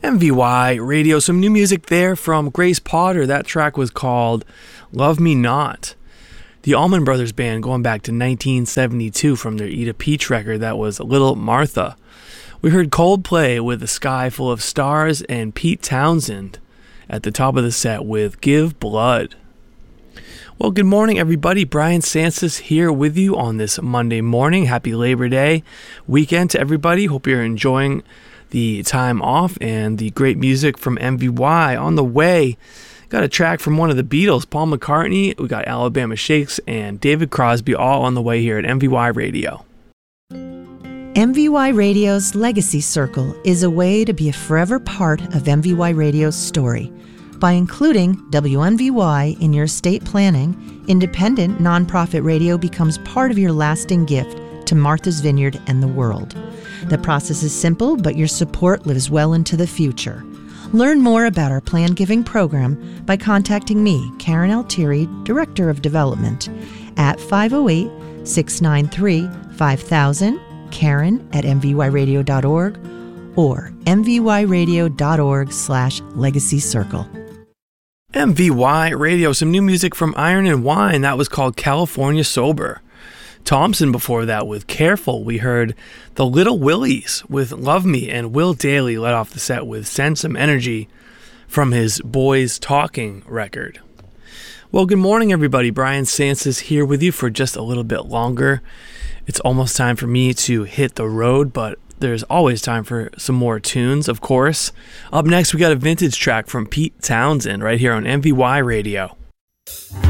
MVY Radio, some new music there from Grace Potter. That track was called Love Me Not. The Allman Brothers Band going back to 1972 from their Eda Peach record that was Little Martha. We heard Coldplay with A Sky Full of Stars and Pete Townsend at the top of the set with Give Blood. Well, good morning, everybody. Brian Sansis here with you on this Monday morning. Happy Labor Day weekend to everybody. Hope you're enjoying the time off and the great music from MVY. On the way, got a track from one of the Beatles, Paul McCartney. We got Alabama Shakes and David Crosby all on the way here at MVY Radio. MVY Radio's Legacy Circle is a way to be a forever part of MVY Radio's story. By including WMVY in your estate planning, independent nonprofit radio becomes part of your lasting gift to Martha's Vineyard and the world. The process is simple, but your support lives well into the future. Learn more about our Plan Giving program by contacting me, Karen Altieri, Director of Development, at 508-693-5000, Karen@mvyradio.org, or mvyradio.org/Legacy Circle. MVY Radio, some new music from Iron and Wine. That was called California Sober. Thompson before that with Careful. We heard the Little Willies with Love Me, and Will Daly led off the set with Send Some Energy from his Boys Talking record. Well, good morning, everybody. Brian Sansis here with you for just a little bit longer. It's almost time for me to hit the road, but there's always time for some more tunes, of course. Up next, we got a vintage track from Pete Townsend right here on MVY Radio.